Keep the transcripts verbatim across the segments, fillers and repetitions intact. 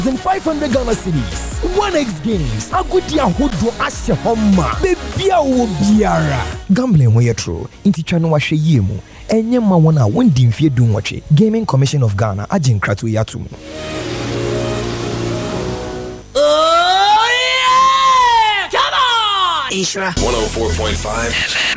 five hundred Ghana cedis. one X games. Agudi ahodo ashe homa. Bebia wo biara. Gambling wey true. Inti twa no wahwe yie mu. Enye ma wona wondi mfie dum watwe. Gaming Commission of Ghana agin krato yatum. Oh yeah! Come on! Isra one oh four point five.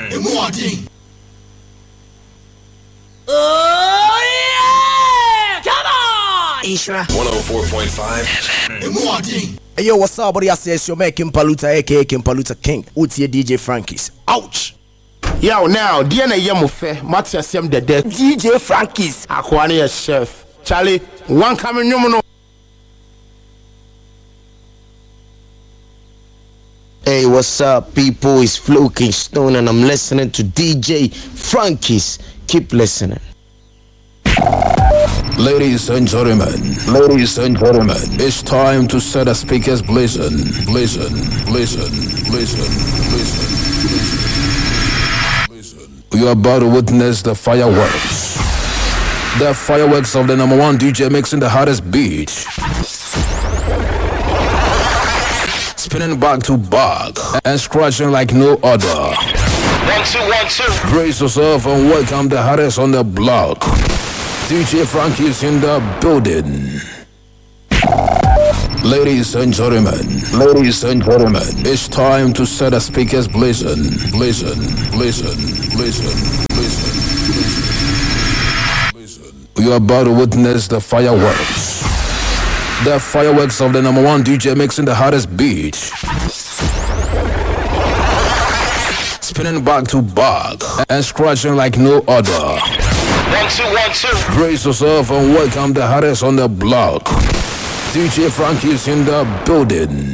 Oh yeah! Come on! Isra one oh four point five. Hey yo, what's up, buddy? I say it's your man Kimpaluta, aka Kimpaluta King. Utie D J Frankie's. Ouch! Yo, now, Diana Yamufe, Matthias Yam the dead D J Frankie's. Aquania chef. Charlie, one coming no. Hey, what's up, people? It's Flo Kingston, and I'm listening to D J Frankie's. Keep listening. Ladies and gentlemen, ladies and gentlemen, it's time to set the speakers blazing, blazing, blazing, blazing, blazing, blazing. You are about to witness the fireworks. The fireworks of the number one D J mixing the hottest beat. Spinning back to back and scratching like no other. One, two, one, two. Brace yourself and welcome the hottest on the block. D J Frankie is in the building. Ladies and gentlemen, ladies and gentlemen, it's time to set the speakers blazing, blazing, blazing, blazing, blazing, blazing. You are about to witness the fireworks. The fireworks of the number one D J mixing the hottest beat. Spinning back to back and scratching like no other. One, two, one, two. Brace yourself and welcome the hottest on the block. D J Frankie is in the building.